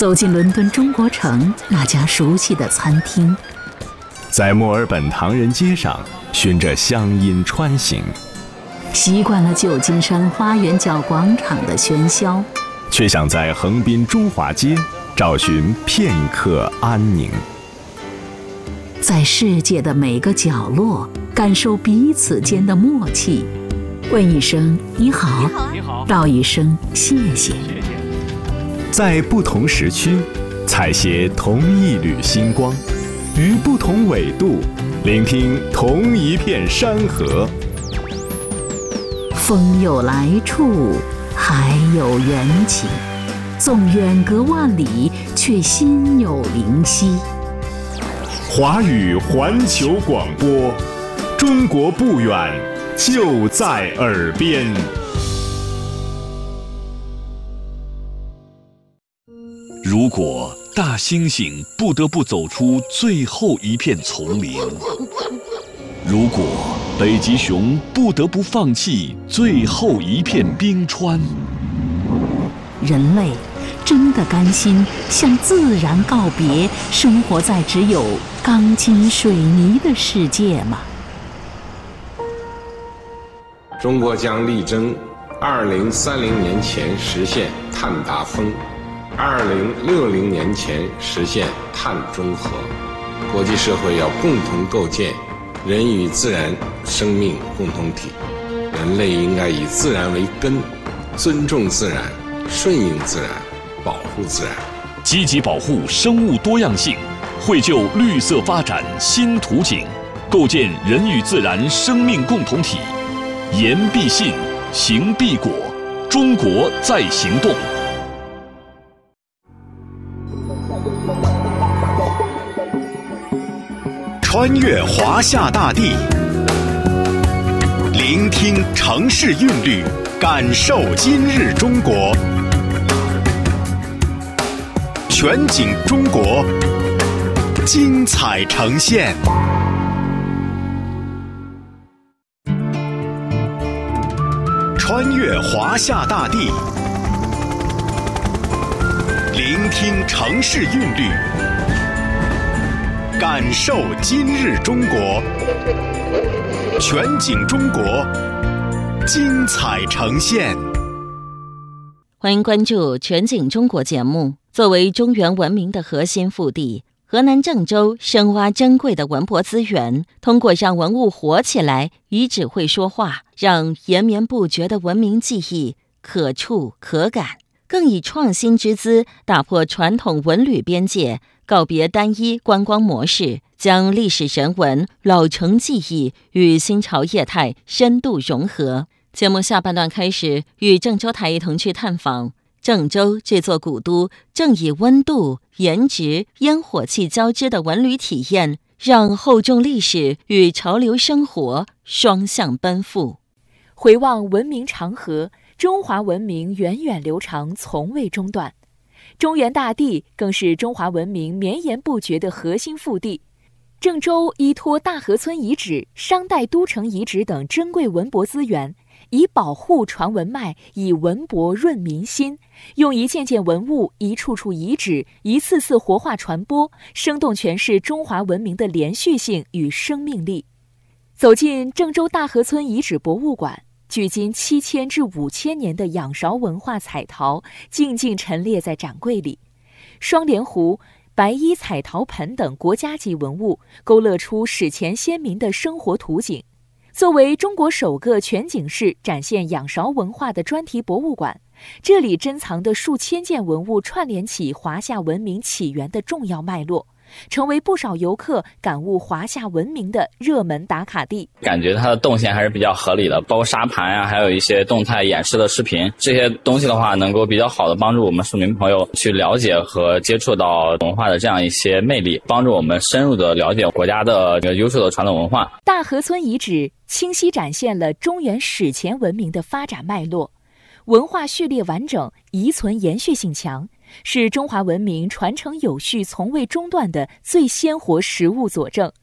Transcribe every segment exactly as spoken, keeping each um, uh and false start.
走进伦敦中国城那家熟悉的餐厅， 在墨尔本唐人街上循着乡音穿行， 习惯了旧金山花园角广场的喧嚣， 却想在横滨中华街找寻片刻安宁。 在世界的每个角落感受彼此间的默契，问一声你好， 你好， 道一声谢谢。 在不同时区采撷同一缕星光，于不同纬度聆听同一片山河。 风有来处，海有缘起，纵远隔万里，却心有灵犀。 华语环球广播，中国不远，就在耳边。 如果大猩猩不得不走出最后一片丛林，如果北极熊不得不放弃最后一片冰川， 人类真的甘心向自然告别，生活在只有钢筋水泥的世界吗？ 中国将力争二零三零年前实现碳达峰，二零六零年前实现碳中和。国际社会要共同构建人与自然生命共同体，人类应该以自然为根，尊重自然，顺应自然，保护自然， 积极保护生物多样性，绘就绿色发展新图景，构建人与自然生命共同体。言必信，行必果，中国在行动。 穿越华夏大地，聆听城市韵律，感受今日中国。全景中国，精彩呈现。穿越华夏大地，聆听城市韵律，感受今日中国。全景中国，精彩呈现。 欢迎关注全景中国节目。作为中原文明的核心腹地，河南郑州深挖珍贵的文博资源，通过让文物活起来，遗址会说话，让延绵不绝的文明记忆可触可感，更以创新之姿打破传统文旅边界，告别单一观光模式，将历史人文、老城记忆与新潮业态深度融合。节目下半段开始，与郑州台一同去探访郑州这座古都，正以温度、颜值、烟火气交织的文旅体验，让厚重历史与潮流生活双向奔赴。 回望文明长河，中华文明源远流长，从未中断。中原大地更是中华文明绵延不绝的核心腹地。郑州依托大河村遗址、商代都城遗址等珍贵文博资源，以保护传文脉，以文博润民心，用一件件文物、一处处遗址、一次次活化传播，生动诠释中华文明的连续性与生命力。走进郑州大河村遗址博物馆，距今七千至五千年的仰韶文化彩陶静静陈列在展柜里，双莲壶、白衣彩陶盆等国家级文物勾勒出史前先民的生活图景。作为中国首个全景式展现仰韶文化的专题博物馆，这里珍藏的数千件文物串联起华夏文明起源的重要脉络，成为不少游客感悟华夏文明的热门打卡地。 感觉它的动线还是比较合理的，包括沙盘啊，还有一些动态演示的视频，这些东西的话能够比较好的帮助我们市民朋友去了解和接触到文化的这样一些魅力，帮助我们深入的了解国家的优秀的传统文化。 大河村遗址清晰展现了中原史前文明的发展脉络，文化序列完整，遗存延续性强，是中华文明传承有序从未中断的最鲜活实物佐证。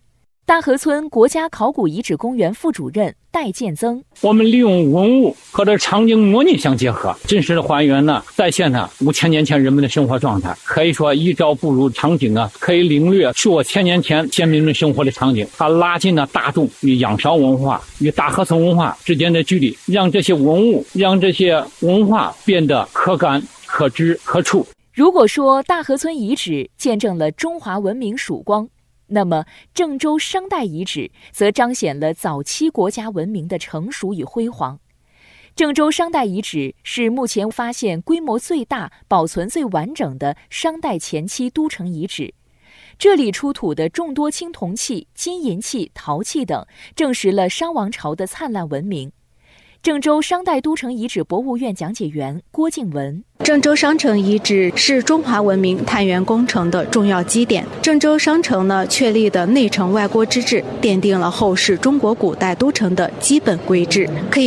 大河村国家考古遗址公园副主任戴建增： 我们利用文物和这场景模拟相结合，真实的还原呢，再现了五千年前人们的生活状态。可以说，一朝步入场景啊，可以领略数千年前先民们生活的场景。它拉近了大众与仰韶文化与大河村文化之间的距离，让这些文物、让这些文化变得可感、可知、可触。 如果说大河村遗址见证了中华文明曙光，那么郑州商代遗址则彰显了早期国家文明的成熟与辉煌。郑州商代遗址是目前发现规模最大、保存最完整的商代前期都城遗址。这里出土的众多青铜器、金银器、陶器等，证实了商王朝的灿烂文明。郑州商代都城遗址博物院讲解员郭静文： 郑州商城遗址是中华文明探源工程的重要基点。郑州商城呢确立的内城外郭之制，奠定了后世中国古代都城的基本规制。可以